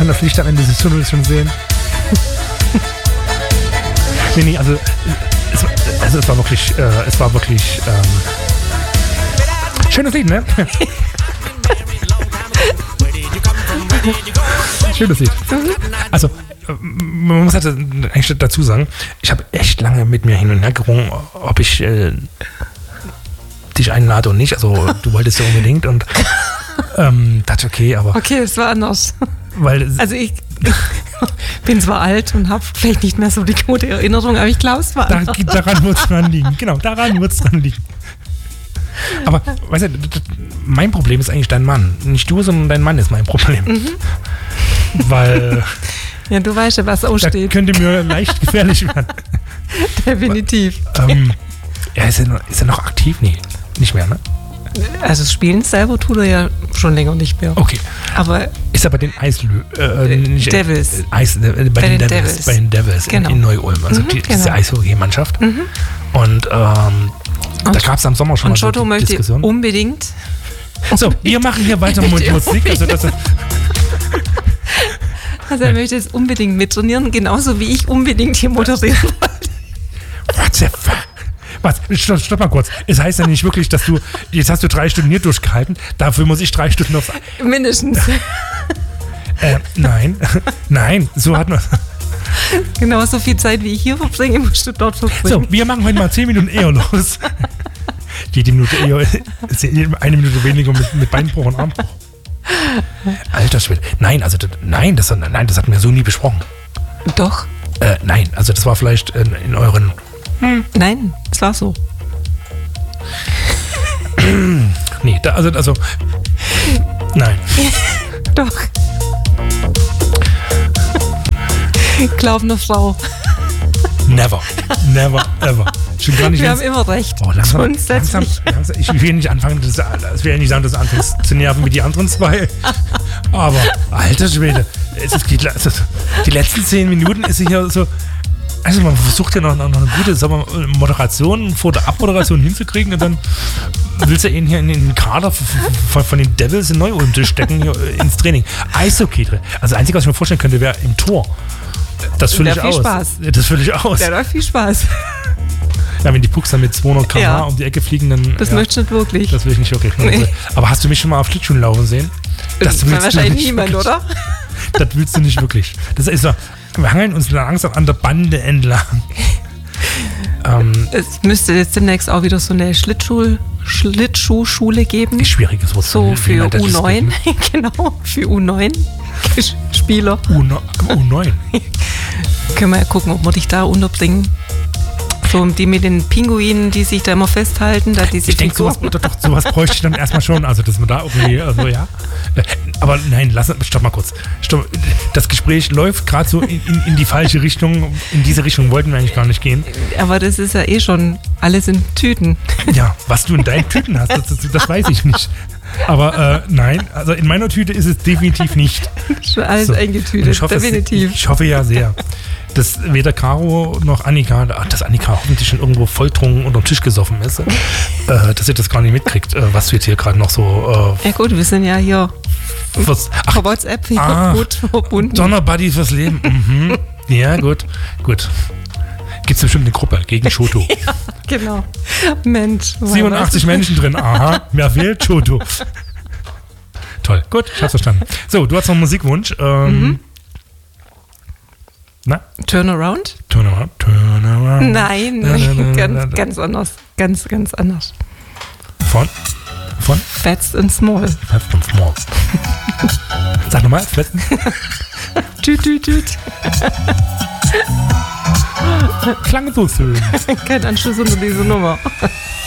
das Licht am Ende des Tunnels schon sehen. Nee, also es war wirklich schönes Lied, ne? Schönes Lied. Also, man muss halt eigentlich dazu sagen, ich habe echt lange mit mir hin und her gerungen, ob ich dich einlade und nicht. Also, du wolltest ja unbedingt und dachte, okay, aber... Okay, es war anders. Weil, also ich bin zwar alt und habe vielleicht nicht mehr so die gute Erinnerung, aber ich glaube, es war anders. Daran wird es dran liegen. Genau, daran wird es dran liegen. Aber, weißt du, mein Problem ist eigentlich dein Mann. Nicht du, sondern dein Mann ist mein Problem. Mhm. Weil... Ja, du weißt ja, was aussteht. Das könnte mir leicht gefährlich werden. Definitiv. Ist er noch aktiv? Nee, nicht mehr, ne? Also das Spielen selber tut er ja schon länger nicht mehr. Okay. Aber ist er bei den Devils. Bei den Devils genau. in Neu-Ulm. Also diese Eishockey-Mannschaft. Mhm. Und da gab es am Sommer schon mal so die Diskussion. Unbedingt. So, wir machen hier weiter mit Musik. Also er möchte jetzt unbedingt mittrainieren, genauso wie ich unbedingt hier moderieren wollte. What the fuck? Was? Stopp mal kurz. Es heißt ja nicht wirklich, dass jetzt hast du 3 Stunden hier durchgehalten, dafür muss ich 3 Stunden aufs... Mindestens. Nein, so hat man... Genau so viel Zeit, wie ich hier verbringe, musst du dort verbringen. So, wir machen heute mal 10 Minuten eher los. Jede Minute eher, 1 Minute weniger mit Beinbruch und Armbruch. Alter Schwede. Nein, das hatten wir so nie besprochen. Doch. Nein, also das war vielleicht in euren... Nein, das war so. Nee, also nein. Doch. Glaub eine Frau. Never, ever. Schon gar nicht. Wir haben immer recht. Oh, langsam. Ich will nicht anfangen, das will ja nicht sagen, dass du anfängst zu nerven wie die anderen 2. Aber, alter Schwede, die letzten 10 Minuten ist hier so. Also man versucht ja noch eine gute Moderation vor der Abmoderation hinzukriegen und dann willst du ihn hier in den Kader von den Devils in Neu-Ulm stecken, hier ins Training. Eishockey drin. Also das Einzige, was ich mir vorstellen könnte, wäre im Tor. Das fülle ich aus. Spaß. Das fülle ich aus. Der läuft viel Spaß. Ja, wenn die Pucks dann mit 200 km/h um die Ecke fliegen, dann... Das möchtest du nicht wirklich. Das will ich nicht wirklich. Nee. Aber hast du mich schon mal auf Schlittschuhen laufen sehen? Das will wahrscheinlich niemand, wirklich. Oder? Das willst du nicht wirklich. Das ist so, wir hangeln uns langsam an der Bande entlang. Es müsste jetzt demnächst auch wieder so eine Schlittschuhschule geben. Schwieriges Wort. So für U9. Genau, für U9 Spieler. U9. Können wir ja gucken, ob wir dich da unterbringen. So, die mit den Pinguinen, die sich da immer festhalten. Da diese ich denke, sowas bräuchte ich dann erstmal schon. Also, dass man da irgendwie, also ja. Aber nein, stopp mal kurz. Stopp. Das Gespräch läuft gerade so in die falsche Richtung. In diese Richtung wollten wir eigentlich gar nicht gehen. Aber das ist ja eh schon alles in Tüten. Ja, was du in deinen Tüten hast, das weiß ich nicht. Aber nein, also in meiner Tüte ist es definitiv nicht. Schon alles so eingetütet, definitiv. Ich hoffe ja sehr, dass weder Caro noch Annika, dass Annika hoffentlich schon irgendwo volltrunken unter den Tisch gesoffen ist, dass sie das gar nicht mitkriegt, was du jetzt hier gerade noch so... ja gut, wir sind ja hier per WhatsApp hier gut verbunden. Donnerbuddy fürs Leben. Mhm. Ja, gut. Gibt es bestimmt eine Gruppe gegen Shoto. Ja, genau. Mensch. 87 Menschen drin. Aha, wer fehlt? Shoto. Toll, gut, ich hab's verstanden. So, du hast noch einen Musikwunsch. Na? Turnaround? Turnaround. Nein, ganz anders. Ganz anders. Von? Fats and Small. Fats and Small. Sag nochmal, Fats. Tüt. Klang so schön. Kein Anschluss unter diese Nummer.